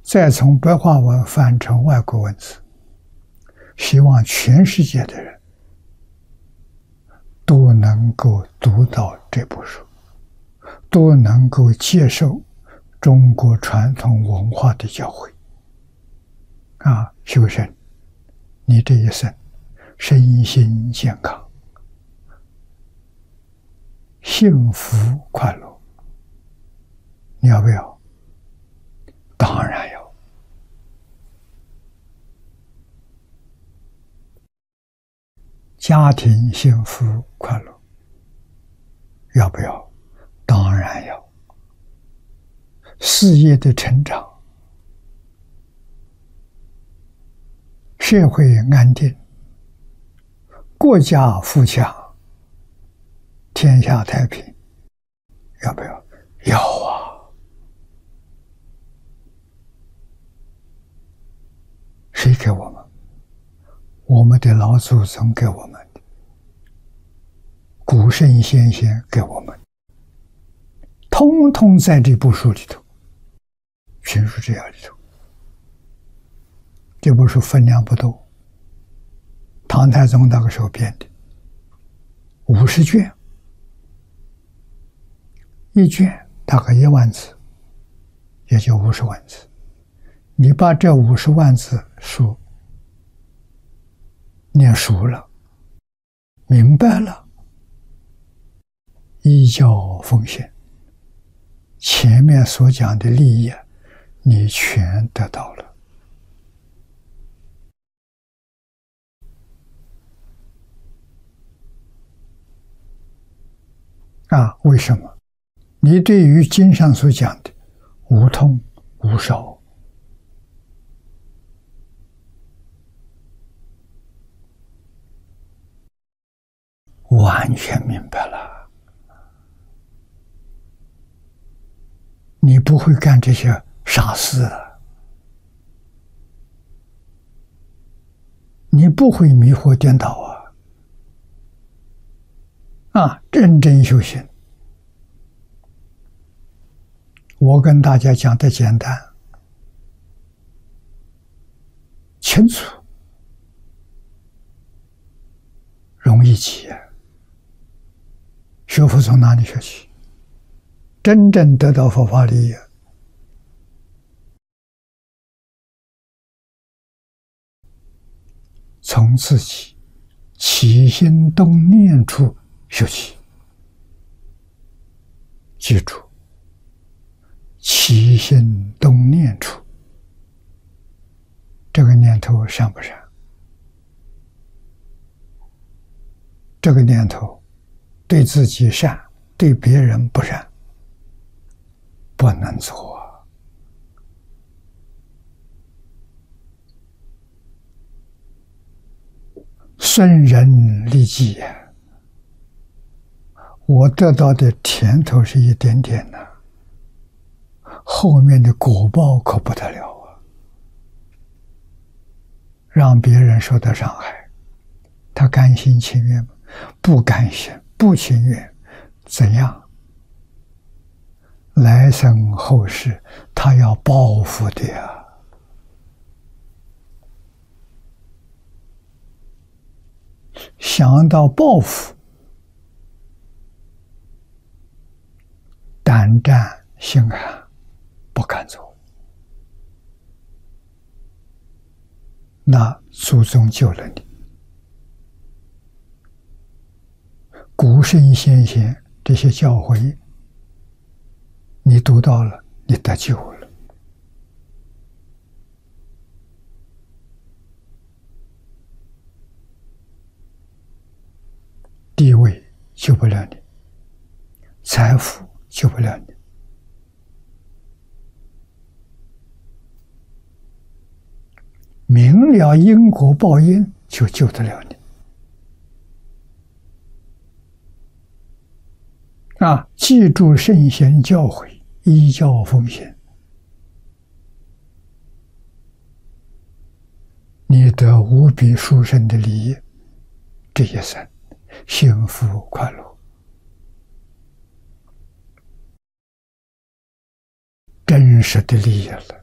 再从白话文翻成外国文字，希望全世界的人都能够读到这部书，都能够接受中国传统文化的教诲。修身，你这一生身心健康，幸福快乐，你要不要？当然要。家庭幸福快乐，要不要？当然要。事业的成长，社会安定，国家富强，天下太平，要不要？要啊！谁给我们？我们的老祖宗给我们的，古圣先贤给我们，通通在这部书里头，全书这样里头。这部书分量不多，唐太宗那个时候编的，50卷，一卷大概1万字，也就50万字。你把这50万字书念熟了，明白了，依教奉献，前面所讲的利益，你全得到了。为什么？你对于经上所讲的无痛无少，完全明白了，你不会干这些傻事了，你不会迷惑颠倒认真修行。我跟大家讲的简单、清楚、容易记。学佛从哪里学起？真正得到佛法利益，从自己起心动念处修起。记住，起心动念处，这个念头善不善？这个念头对自己善，对别人不善，不能做。顺人利己，我得到的甜头是一点点的，后面的果报可不得了啊！让别人受到伤害，他甘心情愿吗？不甘心，不情愿，怎样？来生后世，他要报复的呀！想到报复，胆战心寒，不敢做。那祖宗救了你，古圣先贤这些教诲，你读到了，你得救了。地位救不了你，财富救不了你，明了因果报应就救得了你。记住圣贤教诲，依教奉献，你得无比殊胜的利益，这一生幸福快乐，真实的利益了。